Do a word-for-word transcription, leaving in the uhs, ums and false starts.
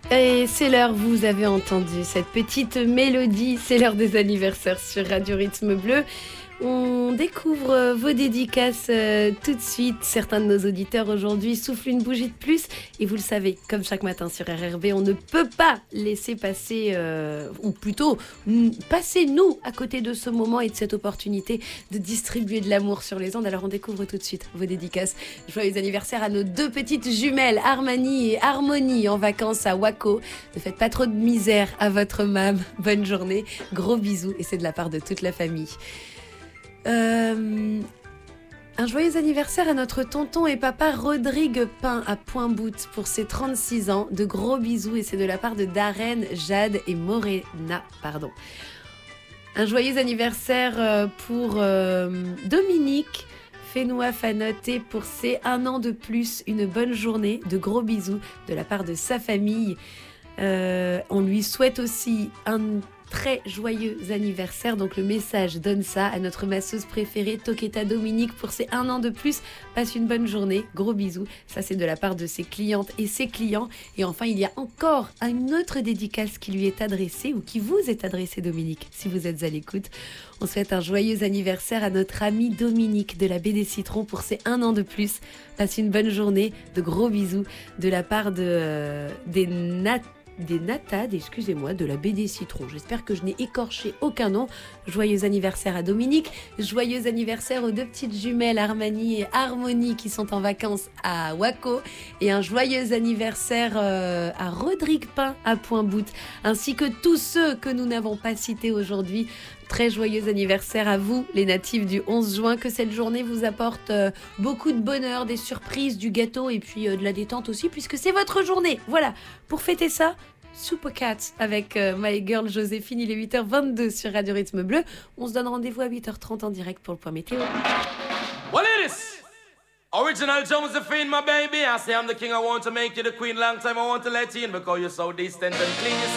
Et c'est l'heure, vous avez entendu cette petite mélodie, c'est l'heure des anniversaires sur Radio Rythme Bleu. On découvre vos dédicaces euh, tout de suite. Certains de nos auditeurs aujourd'hui soufflent une bougie de plus. Et vous le savez, comme chaque matin sur R R B, on ne peut pas laisser passer, euh, ou plutôt passer nous à côté de ce moment et de cette opportunité de distribuer de l'amour sur les ondes. Alors on découvre tout de suite vos dédicaces. Joyeux anniversaire à nos deux petites jumelles, Armani et Harmonie, en vacances à Waco. Ne faites pas trop de misère à votre mam. Bonne journée, gros bisous et c'est de la part de toute la famille. Euh, un joyeux anniversaire à notre tonton et papa Rodrigue Pin à Point-Bout pour ses trente-six ans. De gros bisous et c'est de la part de Darren, Jade et Morena. Pardon. Un joyeux anniversaire pour euh, Dominique Fenoua Fanoté pour ses un an de plus. Une bonne journée. De gros bisous de la part de sa famille. Euh, on lui souhaite aussi un très joyeux anniversaire, donc le message donne ça à notre masseuse préférée Toqueta Dominique pour ses un an de plus. Passe une bonne journée, gros bisous. Ça c'est de la part de ses clientes et ses clients. Et enfin il y a encore une autre dédicace qui lui est adressée ou qui vous est adressée Dominique, si vous êtes à l'écoute. On souhaite un joyeux anniversaire à notre ami Dominique de la Baie des Citrons pour ses un an de plus. Passe une bonne journée, de gros bisous de la part de, euh, des Nat des natades, excusez-moi, de la Baie des Citrons. J'espère que je n'ai écorché aucun nom. Joyeux anniversaire à Dominique, joyeux anniversaire aux deux petites jumelles Armani et Harmonie qui sont en vacances à Waco et un joyeux anniversaire euh, à Rodrigue Pin à Point-Bout, ainsi que tous ceux que nous n'avons pas cités aujourd'hui. Très joyeux anniversaire à vous, les natifs du onze juin, que cette journée vous apporte euh, beaucoup de bonheur, des surprises, du gâteau et puis euh, de la détente aussi, puisque c'est votre journée. Voilà, pour fêter ça, Supercat avec euh, My Girl Joséphine, il est huit heures vingt-deux sur Radio Rythme Bleu. On se donne rendez-vous à huit heures trente en direct pour le point météo. What it is? Original Josephine, my baby. I say I'm the king, I want to make you the queen. Long time I want to let you in because you're so distant and clean. You